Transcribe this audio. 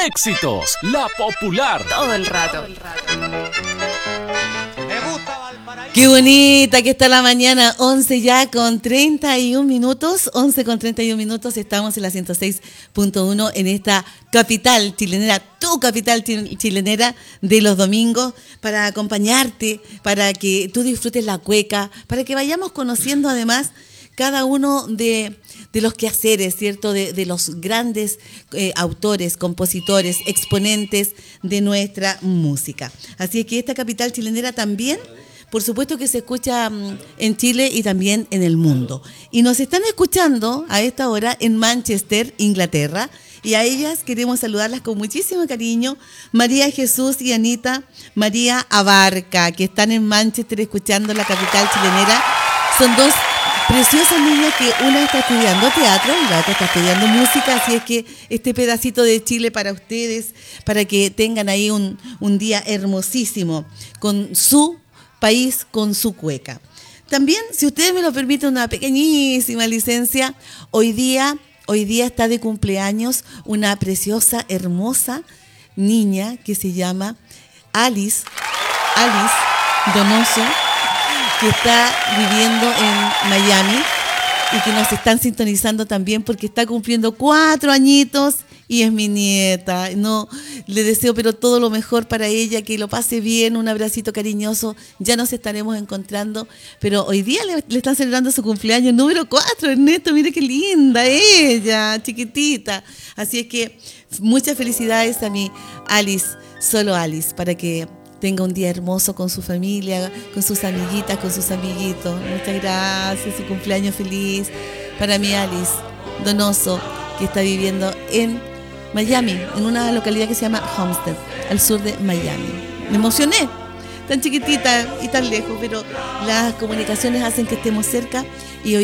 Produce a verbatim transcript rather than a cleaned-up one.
Éxitos, la popular. Todo el rato. Qué bonita que está la mañana, once ya con treinta y un minutos, once con treinta y un minutos, estamos en la ciento seis punto uno en esta capital chilenera, tu capital chilenera de los domingos, para acompañarte, para que tú disfrutes la cueca, para que vayamos conociendo además cada uno de, de los quehaceres, ¿cierto? De, de los grandes eh, autores, compositores, exponentes de nuestra música. Así es que esta capital chilenera también, por supuesto que se escucha en Chile y también en el mundo. Y nos están escuchando a esta hora en Manchester, Inglaterra. Y a ellas queremos saludarlas con muchísimo cariño. María Jesús y Anita María Abarca, que están en Manchester escuchando la capital chilenera. Son dos preciosas niñas que una está estudiando teatro y la otra está estudiando música. Así es que este pedacito de Chile para ustedes, para que tengan ahí un, un día hermosísimo con su país, con su cueca. También, si ustedes me lo permiten, una pequeñísima licencia. Hoy día, hoy día está de cumpleaños una preciosa, hermosa niña que se llama Alice, Alice Donoso, que está viviendo en Miami y que nos están sintonizando también porque está cumpliendo cuatro añitos. Y es mi nieta, no, le deseo pero todo lo mejor para ella, que lo pase bien, un abracito cariñoso, ya nos estaremos encontrando, pero hoy día le, le están celebrando su cumpleaños número cuatro, Ernesto, mire qué linda ella, chiquitita, así es que muchas felicidades a mi Alice, solo Alice, para que tenga un día hermoso con su familia, con sus amiguitas, con sus amiguitos, muchas gracias, su cumpleaños feliz para mi Alice Donoso, que está viviendo en Miami, en una localidad que se llama Homestead, al sur de Miami. Me emocioné, tan chiquitita y tan lejos, pero las comunicaciones hacen que estemos cerca y hoy